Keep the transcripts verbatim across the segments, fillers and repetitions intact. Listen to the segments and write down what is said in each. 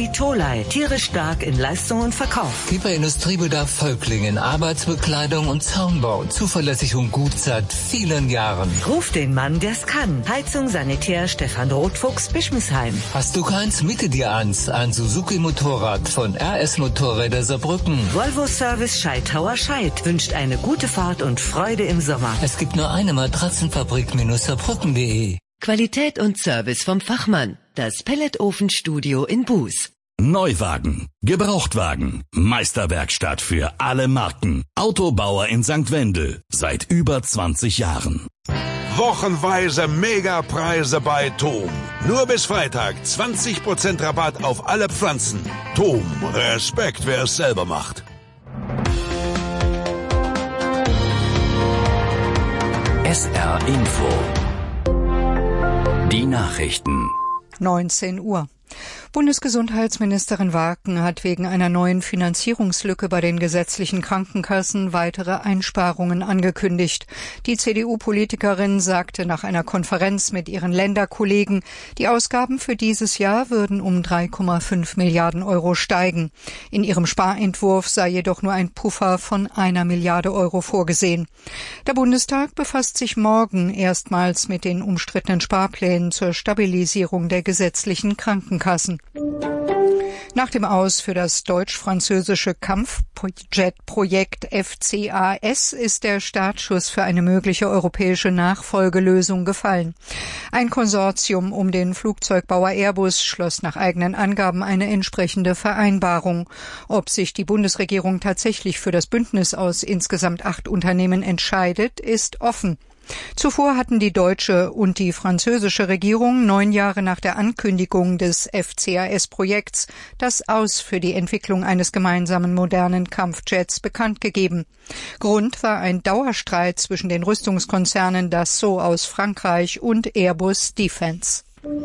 Tolai, tierisch stark in Leistung und Verkauf. Kieper Industriebedarf Völklingen, Arbeitsbekleidung und Zaunbau. Zuverlässig und gut seit vielen Jahren. Ruf den Mann, der's kann. Heizung, Sanitär, Stefan Rotfuchs, Bischmisheim. Hast du keins? Miete dir eins. Ein Suzuki-Motorrad von R S Motorräder Saarbrücken. Volvo Service Scheidhauer Scheid wünscht eine gute Fahrt und Freude im Sommer. Es gibt nur eine Matratzenfabrik Saarbrücken punkt de. Qualität und Service vom Fachmann. Das Pelletofenstudio in Buß. Neuwagen, Gebrauchtwagen, Meisterwerkstatt für alle Marken. Autobauer in Sankt Wendel seit über zwanzig Jahren. Wochenweise Megapreise bei Thom. Nur bis Freitag zwanzig Prozent Rabatt auf alle Pflanzen. Thom, Respekt, wer es selber macht. S R Info. Die Nachrichten. neunzehn Uhr. Bundesgesundheitsministerin Waken hat wegen einer neuen Finanzierungslücke bei den gesetzlichen Krankenkassen weitere Einsparungen angekündigt. Die C D U-Politikerin sagte nach einer Konferenz mit ihren Länderkollegen, die Ausgaben für dieses Jahr würden um drei Komma fünf Milliarden Euro steigen. In ihrem Sparentwurf sei jedoch nur ein Puffer von einer Milliarde Euro vorgesehen. Der Bundestag befasst sich morgen erstmals mit den umstrittenen Sparplänen zur Stabilisierung der gesetzlichen Krankenkassen. Nach dem Aus für das deutsch-französische Kampfjetprojekt F C A S ist der Startschuss für eine mögliche europäische Nachfolgelösung gefallen. Ein Konsortium um den Flugzeugbauer Airbus schloss nach eigenen Angaben eine entsprechende Vereinbarung. Ob sich die Bundesregierung tatsächlich für das Bündnis aus insgesamt acht Unternehmen entscheidet, ist offen. Zuvor hatten die deutsche und die französische Regierung neun Jahre nach der Ankündigung des F C A S-Projekts das Aus für die Entwicklung eines gemeinsamen modernen Kampfjets bekannt gegeben. Grund war ein Dauerstreit zwischen den Rüstungskonzernen Dassault aus Frankreich und Airbus Defence.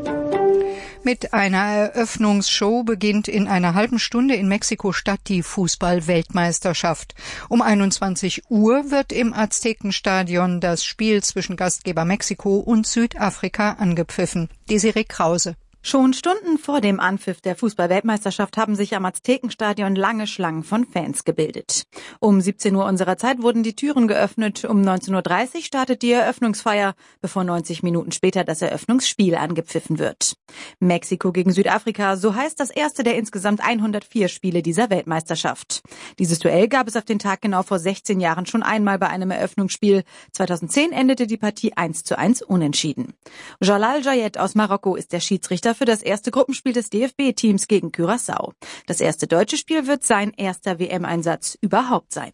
Mit einer Eröffnungsshow beginnt in einer halben Stunde in Mexiko-Stadt die Fußball-Weltmeisterschaft. Um einundzwanzig Uhr wird im Aztekenstadion das Spiel zwischen Gastgeber Mexiko und Südafrika angepfiffen. Desiree Krause. Schon Stunden vor dem Anpfiff der Fußball-Weltmeisterschaft haben sich am Aztekenstadion lange Schlangen von Fans gebildet. Um siebzehn Uhr unserer Zeit wurden die Türen geöffnet. Um neunzehn Uhr dreißig startet die Eröffnungsfeier, bevor neunzig Minuten später das Eröffnungsspiel angepfiffen wird. Mexiko gegen Südafrika, so heißt das erste der insgesamt hundertvier Spiele dieser Weltmeisterschaft. Dieses Duell gab es auf den Tag genau vor sechzehn Jahren schon einmal bei einem Eröffnungsspiel. zweitausendzehn endete die Partie eins zu eins unentschieden. Jalal Jayed aus Marokko ist der Schiedsrichter für das erste Gruppenspiel des D F B-Teams gegen Curaçao. Das erste deutsche Spiel wird sein erster W M-Einsatz überhaupt sein.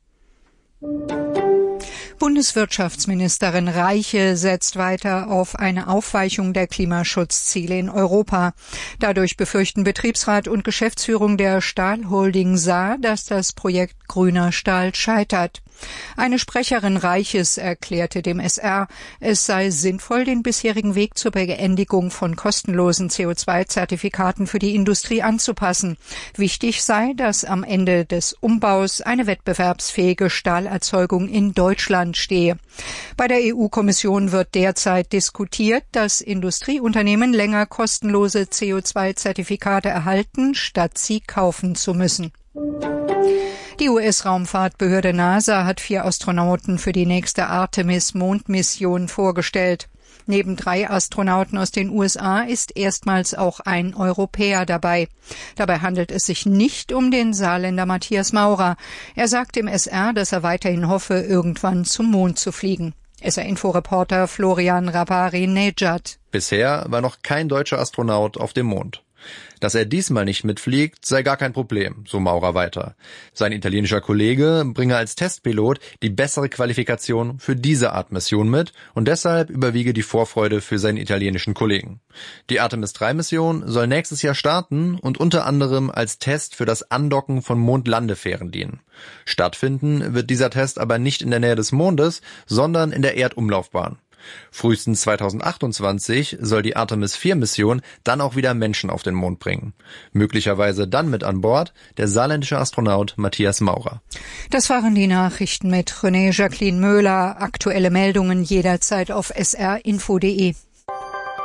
Bundeswirtschaftsministerin Reiche setzt weiter auf eine Aufweichung der Klimaschutzziele in Europa. Dadurch befürchten Betriebsrat und Geschäftsführung der Stahlholding Saar, dass das Projekt Grüner Stahl scheitert. Eine Sprecherin Reiches erklärte dem S R, es sei sinnvoll, den bisherigen Weg zur Beendigung von kostenlosen C O zwei Zertifikaten für die Industrie anzupassen. Wichtig sei, dass am Ende des Umbaus eine wettbewerbsfähige Stahlerzeugung in Deutschland stehe. Bei der E U-Kommission wird derzeit diskutiert, dass Industrieunternehmen länger kostenlose C O zwei Zertifikate erhalten, statt sie kaufen zu müssen. Die U S-Raumfahrtbehörde NASA hat vier Astronauten für die nächste Artemis-Mondmission vorgestellt. Neben drei Astronauten aus den U S A ist erstmals auch ein Europäer dabei. Dabei handelt es sich nicht um den Saarländer Matthias Maurer. Er sagt im S R, dass er weiterhin hoffe, irgendwann zum Mond zu fliegen. S R-Info-Reporter Florian Rabari-Nejad. Bisher war noch kein deutscher Astronaut auf dem Mond. Dass er diesmal nicht mitfliegt, sei gar kein Problem, so Maurer weiter. Sein italienischer Kollege bringe als Testpilot die bessere Qualifikation für diese Art Mission mit und deshalb überwiege die Vorfreude für seinen italienischen Kollegen. Die Artemis drei Mission soll nächstes Jahr starten und unter anderem als Test für das Andocken von Mondlandefähren dienen. Stattfinden wird dieser Test aber nicht in der Nähe des Mondes, sondern in der Erdumlaufbahn. Frühestens zweitausendachtundzwanzig soll die Artemis vier Mission dann auch wieder Menschen auf den Mond bringen. Möglicherweise dann mit an Bord der saarländische Astronaut Matthias Maurer. Das waren die Nachrichten mit René Jacqueline Möhler. Aktuelle Meldungen jederzeit auf s r info punkt de.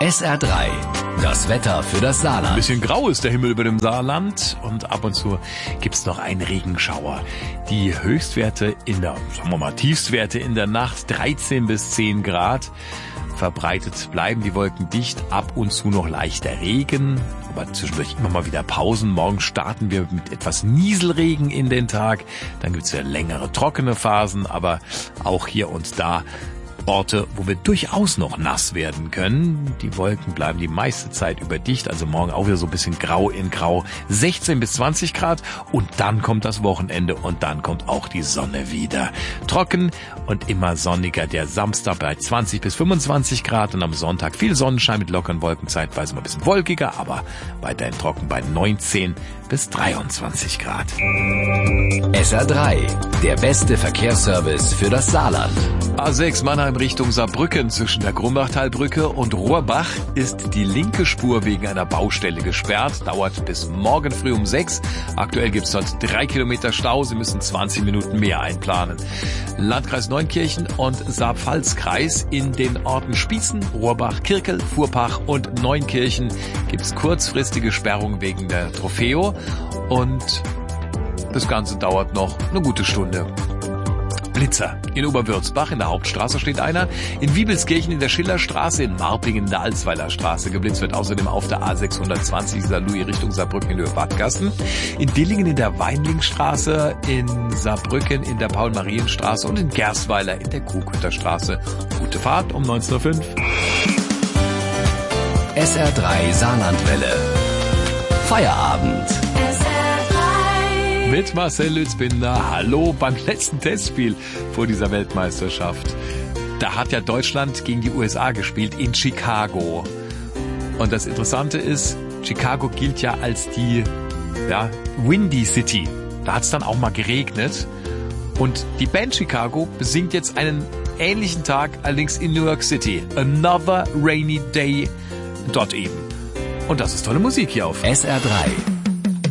S R drei, das Wetter für das Saarland. Ein bisschen grau ist der Himmel über dem Saarland und ab und zu gibt's noch einen Regenschauer. Die Höchstwerte in der, sagen wir mal, Tiefstwerte in der Nacht dreizehn bis zehn Grad. Verbreitet bleiben die Wolken dicht, ab und zu noch leichter Regen, aber zwischendurch immer mal wieder Pausen. Morgen starten wir mit etwas Nieselregen in den Tag, dann gibt's ja längere trockene Phasen, aber auch hier und da Orte, wo wir durchaus noch nass werden können. Die Wolken bleiben die meiste Zeit über dicht, also morgen auch wieder so ein bisschen grau in grau, sechzehn bis zwanzig Grad und dann kommt das Wochenende und dann kommt auch die Sonne wieder. Trocken und immer sonniger, der Samstag bei zwanzig bis fünfundzwanzig Grad und am Sonntag viel Sonnenschein mit lockeren Wolken, zeitweise mal ein bisschen wolkiger, aber weiterhin trocken bei neunzehn bis dreiundzwanzig Grad. S R drei, der beste Verkehrsservice für das Saarland. A sechs Mannheim Richtung Saarbrücken zwischen der Grumbachtalbrücke und Rohrbach ist die linke Spur wegen einer Baustelle gesperrt. Dauert bis morgen früh um sechs. Aktuell gibt es dort drei Kilometer Stau. Sie müssen zwanzig Minuten mehr einplanen. Landkreis Neunkirchen und Saar-Pfalz-Kreis in den Orten Spießen, Rohrbach, Kirkel, Furpach und Neunkirchen gibt es kurzfristige Sperrungen wegen der Trofeo. Und das Ganze dauert noch eine gute Stunde. Blitzer. In Oberwürzbach in der Hauptstraße steht einer. In Wiebelskirchen in der Schillerstraße, in Marpingen in der Alsweiler Straße. Geblitzt wird außerdem auf der A sechshundertzwanzig Saarlouis Richtung Saarbrücken in Höhe Bad Gasten. In Dillingen in der Weinlingstraße, in Saarbrücken in der Paul-Marien-Straße und in Gerstweiler in der Kuhkütter Straße. Gute Fahrt um neunzehn Uhr fünf. S R drei Saarlandwelle. Feierabend. Mit Marcel Lützbinder. Hallo beim letzten Testspiel vor dieser Weltmeisterschaft. Da hat ja Deutschland gegen die U S A gespielt in Chicago. Und das Interessante ist, Chicago gilt ja als die ja, Windy City. Da hat es dann auch mal geregnet. Und die Band Chicago besingt jetzt einen ähnlichen Tag, allerdings in New York City. Another Rainy Day dort eben. Und das ist tolle Musik hier auf S R drei.